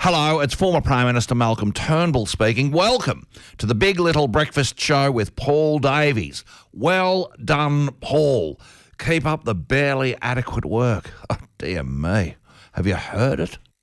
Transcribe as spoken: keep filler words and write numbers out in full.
Hello, it's former Prime Minister Malcolm Turnbull speaking. Welcome to the Big Little Breakfast Show with Paul Davies. Well done, Paul. Keep up the barely adequate work. Oh, dear me. Have you heard it?